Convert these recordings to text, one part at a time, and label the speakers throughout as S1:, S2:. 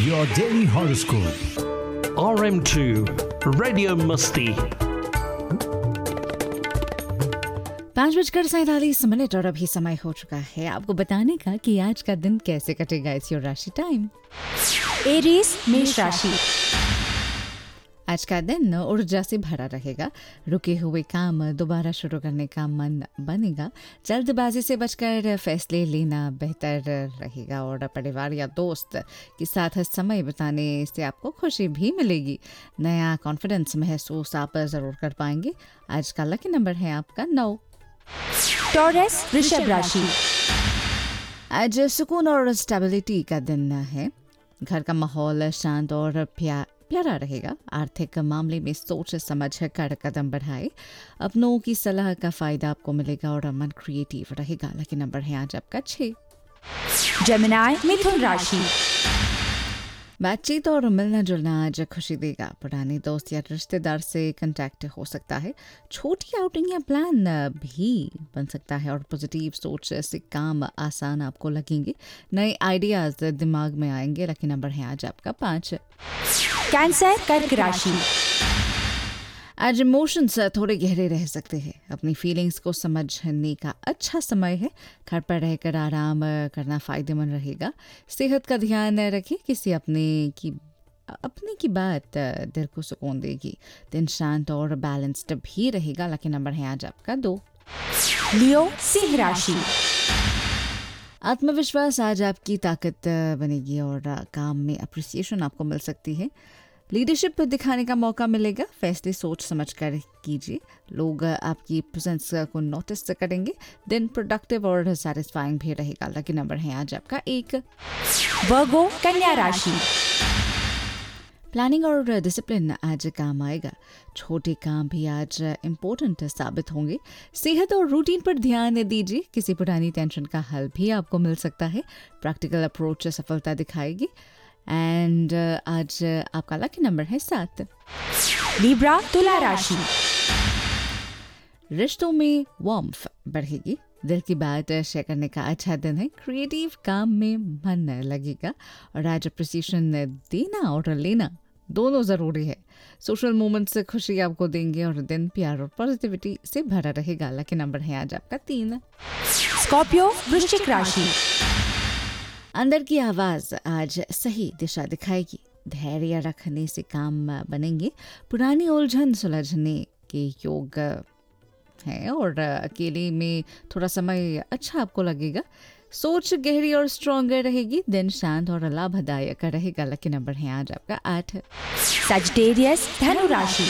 S1: Your daily horoscope.
S2: RM2 radio मस्ती।
S3: 5:47 और अभी समय हो चुका है आपको बताने का कि आज का दिन कैसे कटेगा। इस योर राशि टाइम।
S4: एरीज मेष राशि।
S3: आज का दिन ऊर्जा से भरा रहेगा। रुके हुए काम दोबारा शुरू करने का मन बनेगा। जल्दबाजी से बचकर फैसले लेना बेहतर रहेगा और परिवार या दोस्त के साथ समय बिताने से आपको खुशी भी मिलेगी। नया कॉन्फिडेंस महसूस आप ज़रूर कर पाएंगे। आज का लकी नंबर है आपका 9।
S4: टॉरस वृषभ राशि।
S3: आज सुकून और स्टेबिलिटी का दिन है। घर का माहौल शांत और प्यारा रहेगा। आर्थिक मामले में सोच समझ कर कदम बढ़ाए। अपनों की सलाह का फायदा आपको मिलेगा और मन क्रिएटिव रहेगा। लकी नंबर है आज आपका 6।
S4: जेमिनी मिथुन राशि।
S3: बातचीत और मिलना जुलना आज खुशी देगा। पुराने दोस्त या रिश्तेदार से कांटेक्ट हो सकता है। छोटी आउटिंग या प्लान भी बन सकता है और पॉजिटिव सोच से काम आसान आपको लगेंगे। नए आइडियाज दिमाग में आएंगे। लकी नंबर है आज आपका 5।
S4: कैंसर कर्क राशि।
S3: आज इमोशंस थोड़े गहरे रह सकते हैं। अपनी फीलिंग्स को समझने का अच्छा समय है। घर पर रहकर आराम करना फ़ायदेमंद रहेगा। सेहत का ध्यान रखें। किसी अपने की बात दिल को सुकून देगी। दिन शांत और बैलेंस्ड भी रहेगा। लकी नंबर है आज आपका 2।
S4: लियो सिंह राशि।
S3: आत्मविश्वास आज आपकी ताकत बनेगी और काम में अप्रिसिएशन आपको मिल सकती है। लीडरशिप दिखाने का मौका मिलेगा। फैसले सोच समझ कर कीजिए। लोग आपकी प्रेजेंस को नोटिस करेंगे। दिन प्रोडक्टिव और सैटिस्फाइंग भी रहेगा। लकी नंबर है आज आपका 1।
S4: वर्गो कन्या राशि।
S3: प्लानिंग और डिसिप्लिन आज काम आएगा। छोटे काम भी आज इम्पोर्टेंट साबित होंगे। सेहत और रूटीन पर ध्यान दीजिए। किसी पुरानी टेंशन का हल भी आपको मिल सकता है। प्रैक्टिकल अप्रोच सफलता दिखाएगी। एंड आज आपका लकी नंबर है 7।
S4: लिब्रा तुला राशि।
S3: रिश्तों में वार्मथ बढ़ेगी। दिल की बात शेयर करने का अच्छा दिन है। क्रिएटिव काम में मन लगेगा और आज अप्रिसिएशन देना और लेना दोनों ज़रूरी है। सोशल मोमेंट से खुशी आपको देंगे और दिन प्यार और पॉजिटिविटी से भरा रहेगा। लकी नंबर है आज आपका 3।
S4: स्कॉर्पियो वृश्चिक राशि।
S3: अंदर की आवाज़ आज सही दिशा दिखाएगी। धैर्य रखने से काम बनेंगे। पुरानी उलझन सुलझने के योग है और अकेले में थोड़ा समय अच्छा आपको लगेगा। सोच गहरी और स्ट्रॉन्गर रहेगी। दिन शांत और लाभदायक रहेगा। लकी नंबर है आज आपका 8।
S4: सजिटेरियस धनु राशि।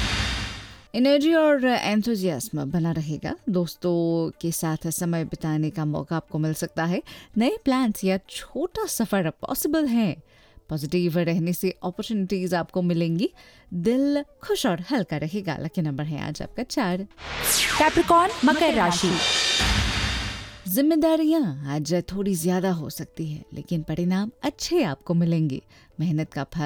S3: एनर्जी और एंथुजियाज्म बना रहेगा। दोस्तों के साथ समय बिताने का मौका आपको मिल सकता है। नए प्लान्स या छोटा सफर पॉसिबल है। पॉजिटिव रहने से अपॉर्चुनिटीज आपको मिलेंगी। दिल खुश और हल्का रहेगा। लकी नंबर है आज आपका 4।
S4: कैप्रिकॉर्न मकर राशि।
S3: जिम्मेदारियां आज थोड़ी ज्यादा हो सकती है लेकिन परिणाम अच्छे आपको मिलेंगे। मेहनत का फल